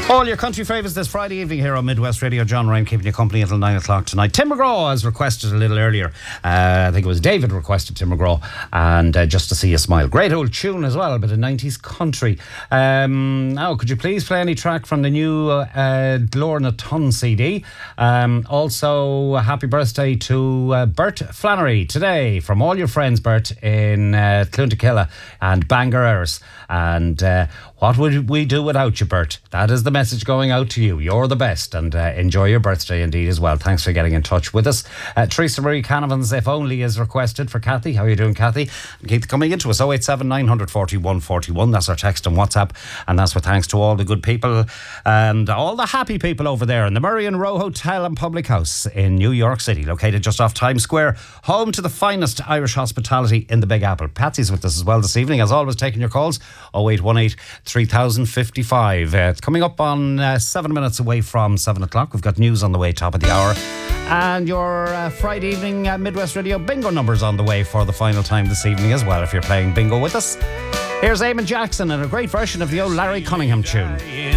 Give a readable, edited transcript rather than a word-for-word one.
All your country favourites this Friday evening here on Midwest Radio. John Ryan keeping you company until 9 o'clock tonight. Tim McGraw has requested a little earlier. I think it was David requested Tim McGraw. And Just to See You Smile. Great old tune as well, a bit of 90s country. Now, could you please play any track from the new Lorna Tun CD? Also, happy birthday to Bert Flannery today from all your friends, Bert, in Clontakilla and Bangor Erris. And what would we do without you, Bert? That is the message going out to you. You're the best, and enjoy your birthday indeed as well. Thanks for getting in touch with us. Teresa Marie Canavan's If Only is requested for Kathy. How are you doing, Kathy? And keep coming into us. 087 940 141. That's our text and WhatsApp. And that's with thanks to all the good people and all the happy people over there in the Murray and Row Hotel and Public House in New York City, located just off Times Square, home to the finest Irish hospitality in the Big Apple. Patsy's with us as well this evening, as always, taking your calls. 0818 3055. It's coming up on 7 minutes away from 7 o'clock. We've got news on the way, top of the hour. And your Friday evening Midwest Radio bingo numbers on the way for the final time this evening as well, if you're playing bingo with us. Here's Eamon Jackson and a great version of the old Larry Cunningham tune.